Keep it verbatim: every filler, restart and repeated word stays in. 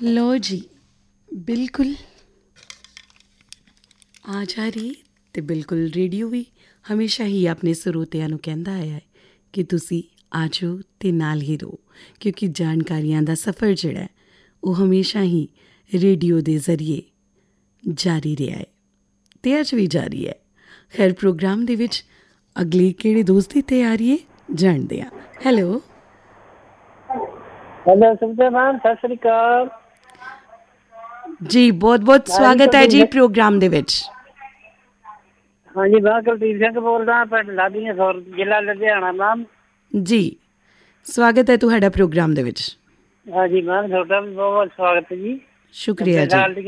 ਲਓ ਜੀ, ਬਿਲਕੁਲ ਆ ਜਾ ਰਹੀ ਅਤੇ ਬਿਲਕੁਲ ਰੇਡੀਓ ਵੀ ਹਮੇਸ਼ਾ ਹੀ ਆਪਣੇ ਸਰੋਤਿਆਂ ਨੂੰ ਕਹਿੰਦਾ ਆਇਆ ਹੈ ਕਿ ਤੁਸੀਂ ਆ ਜਾਓ ਅਤੇ ਨਾਲ ਹੀ ਰਹੋ, ਕਿਉਂਕਿ ਜਾਣਕਾਰੀਆਂ ਦਾ ਸਫ਼ਰ ਜਿਹੜਾ ਹੈ ਉਹ ਹਮੇਸ਼ਾ ਹੀ ਰੇਡੀਓ ਦੇ ਜ਼ਰੀਏ ਜਾਰੀ ਰਿਹਾ ਹੈ ਅਤੇ ਅੱਜ ਵੀ ਜਾਰੀ ਹੈ। ਖੈਰ, ਪ੍ਰੋਗਰਾਮ ਦੇ ਵਿੱਚ ਅਗਲੀ ਕਿਹੜੇ ਦੋਸਤ ਦੀ ਤਿਆਰੀ ਹੈ ਜਾਣਦੇ ਹਾਂ। Hello hello Sukhdev ma'am, Sat Sri ਅਕਾਲ ਜੀ। ਬਹੁਤ ਬਹੁਤ ਸਵਾਗਤ ਹੈ ਜੀ ਪ੍ਰੋਗਰਾਮ ਦੇ ਵਿੱਚ। ਹਾਂਜੀ, ਮੈਂ ਕੁਲਦੀਪ ਸਿੰਘ ਬੋਲਦਾ, ਪਿੰਡ ਲਾਧੀਆਂ ਸੌਰ, ਜ਼ਿਲ੍ਹਾ ਲੁਧਿਆਣਾ ਮੈਮ। ਜੀ, ਸਵਾਗਤ ਹੈ ਤੁਹਾਡਾ ਪ੍ਰੋਗਰਾਮ ਦੇ ਵਿੱਚ। ਹਾਂਜੀ ਮੈਮ, ਤੁਹਾਡਾ ਵੀ ਬਹੁਤ ਬਹੁਤ ਸਵਾਗਤ ਜੀ। ਸ਼ੁਕਰੀਆ ਜੀ।